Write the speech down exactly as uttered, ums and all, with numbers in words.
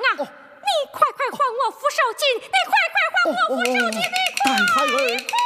你快快还我扶手巾！你快快还我扶手巾！你快！ 带孩儿。